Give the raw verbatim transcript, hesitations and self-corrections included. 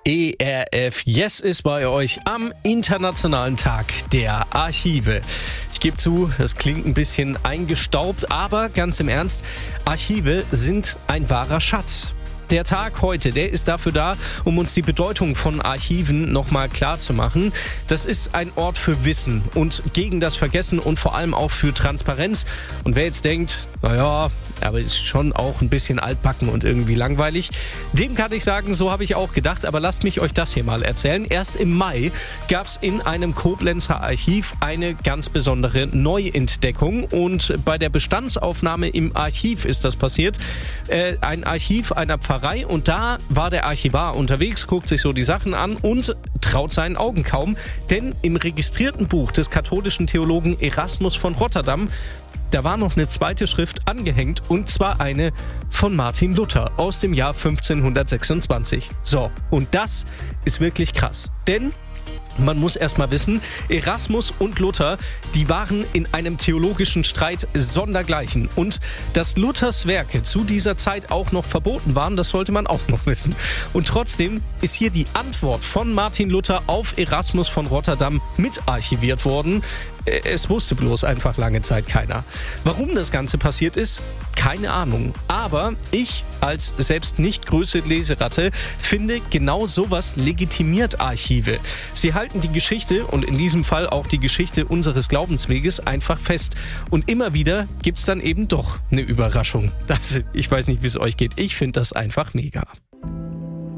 E R F Yes ist bei euch am Internationalen Tag der Archive. Ich gebe zu, das klingt ein bisschen eingestaubt, aber ganz im Ernst, Archive sind ein wahrer Schatz. Der Tag heute, der ist dafür da, um uns die Bedeutung von Archiven nochmal klar zu machen. Das ist ein Ort für Wissen und gegen das Vergessen und vor allem auch für Transparenz. Und wer jetzt denkt, naja, aber ist schon auch ein bisschen altbacken und irgendwie langweilig, dem kann ich sagen, so habe ich auch gedacht. Aber lasst mich euch das hier mal erzählen. Erst im Mai gab es in einem Koblenzer Archiv eine ganz besondere Neuentdeckung. Und bei der Bestandsaufnahme im Archiv ist das passiert. Äh, ein Archiv einer Pfarrei. Und da war der Archivar unterwegs, guckt sich so die Sachen an und traut seinen Augen kaum. Denn im registrierten Buch des katholischen Theologen Erasmus von Rotterdam, da war noch eine zweite Schrift angehängt, und zwar eine von Martin Luther aus dem Jahr fünfzehnhundertsechsundzwanzig. So, und das ist wirklich krass, denn man muss erst mal wissen, Erasmus und Luther, die waren in einem theologischen Streit sondergleichen. Und dass Luthers Werke zu dieser Zeit auch noch verboten waren, das sollte man auch noch wissen. Und trotzdem ist hier die Antwort von Martin Luther auf Erasmus von Rotterdam mitarchiviert worden. Es wusste bloß einfach lange Zeit keiner. Warum das Ganze passiert ist, keine Ahnung. Aber ich als selbst nicht größte Leseratte finde, genau sowas legitimiert Archive. Sie halten die Geschichte und in diesem Fall auch die Geschichte unseres Glaubensweges einfach fest. Und immer wieder gibt's dann eben doch eine Überraschung. Also, ich weiß nicht, wie es euch geht. Ich finde das einfach mega.